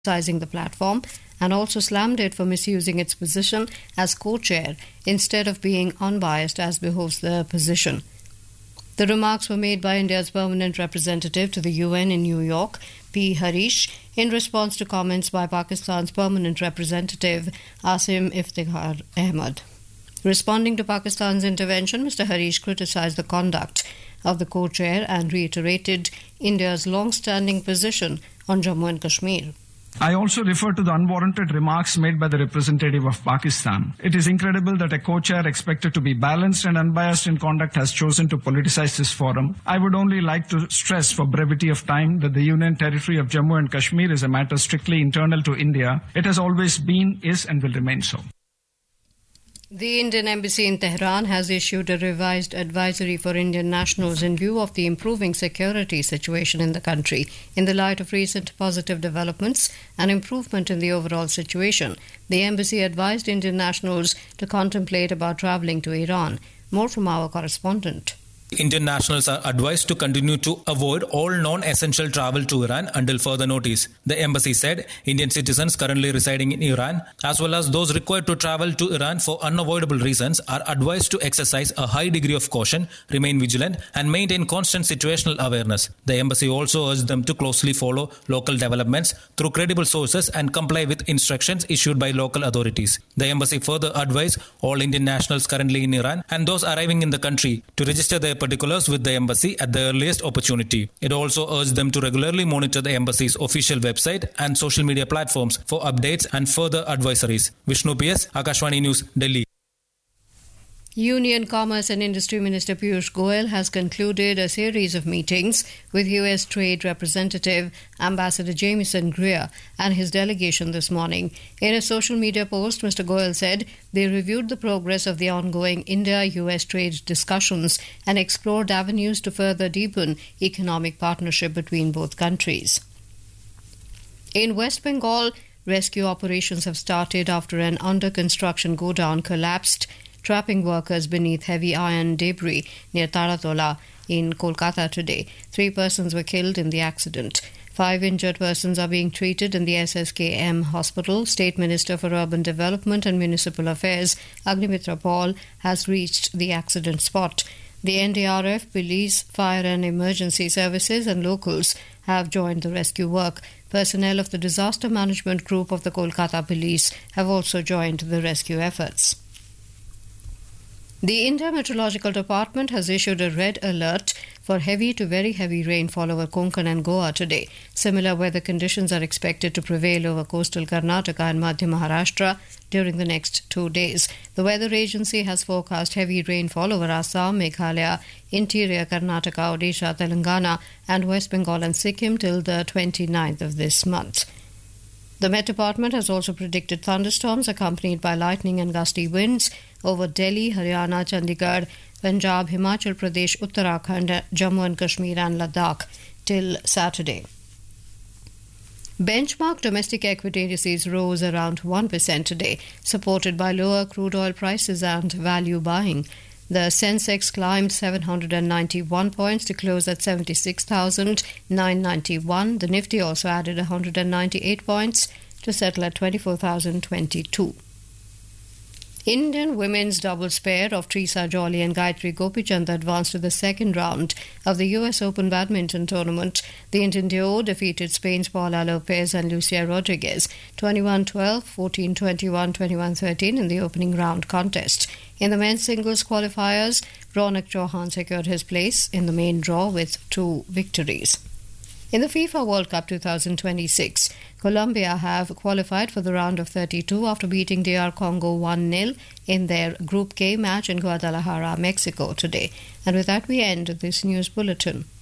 criticizing the platform and also slammed it for misusing its position as co-chair instead of being unbiased as behoves the position. The remarks were made by India's permanent representative to the UN in New York, P. Harish, in response to comments by Pakistan's permanent representative, Asim Iftikhar Ahmed. Responding to Pakistan's intervention, Mr. Harish criticized the conduct of the co-chair and reiterated India's long-standing position on Jammu and Kashmir. I also refer to the unwarranted remarks made by the representative of Pakistan. It is incredible that a co-chair expected to be balanced and unbiased in conduct has chosen to politicize this forum. I would only like to stress for brevity of time that the Union Territory of Jammu and Kashmir is a matter strictly internal to India. It has always been, is and will remain so. The Indian Embassy in Tehran has issued a revised advisory for Indian nationals in view of the improving security situation in the country. In the light of recent positive developments and improvement in the overall situation, the embassy advised Indian nationals to contemplate about travelling to Iran. More from our correspondent. Indian nationals are advised to continue to avoid all non-essential travel to Iran until further notice. The embassy said Indian citizens currently residing in Iran, as well as those required to travel to Iran for unavoidable reasons, are advised to exercise a high degree of caution, remain vigilant, and maintain constant situational awareness. The embassy also urged them to closely follow local developments through credible sources and comply with instructions issued by local authorities. The embassy further advised all Indian nationals currently in Iran and those arriving in the country to register their particulars with the embassy at the earliest opportunity. It also urged them to regularly monitor the embassy's official website and social media platforms for updates and further advisories. Vishnu PS, Akashvani News, Delhi. Union Commerce and Industry Minister Piyush Goyal has concluded a series of meetings with U.S. Trade Representative Ambassador Jamieson Greer and his delegation this morning. In a social media post, Mr. Goyal said they reviewed the progress of the ongoing India-U.S. trade discussions and explored avenues to further deepen economic partnership between both countries. In West Bengal, rescue operations have started after an under-construction godown collapsed, trapping workers beneath heavy iron debris near Taratola in Kolkata today. 3 persons were killed in the accident. 5 injured persons are being treated in the SSKM hospital. State Minister for Urban Development and Municipal Affairs, Agnimitra Paul, has reached the accident spot. The NDRF, police, fire and emergency services and locals have joined the rescue work. Personnel of the Disaster Management Group of the Kolkata Police have also joined the rescue efforts. The India Meteorological Department has issued a red alert for heavy to very heavy rainfall over Konkan and Goa today. Similar weather conditions are expected to prevail over coastal Karnataka and Madhya Maharashtra during the next 2 days. The weather agency has forecast heavy rainfall over Assam, Meghalaya, interior Karnataka, Odisha, Telangana and West Bengal and Sikkim till the 29th of this month. The Met Department has also predicted thunderstorms accompanied by lightning and gusty winds over Delhi, Haryana, Chandigarh, Punjab, Himachal Pradesh, Uttarakhand, Jammu and Kashmir and Ladakh till Saturday. Benchmark domestic equity indices rose around 1% today, supported by lower crude oil prices and value buying. The Sensex climbed 791 points to close at 76,991. The Nifty also added 198 points to settle at 24,022. Indian women's doubles pair of Trisa Jolly and Gayatri Gopichand advanced to the second round of the US Open badminton tournament. The Indian duo defeated Spain's Paula Lopez and Lucia Rodriguez 21-12, 14-21, 21-13 in the opening round contest. In the men's singles qualifiers, Ronak Chauhan secured his place in the main draw with 2 victories. In the FIFA World Cup 2026, Colombia have qualified for the round of 32 after beating DR Congo 1-0 in their Group K match in Guadalajara, Mexico today. And with that, we end this news bulletin.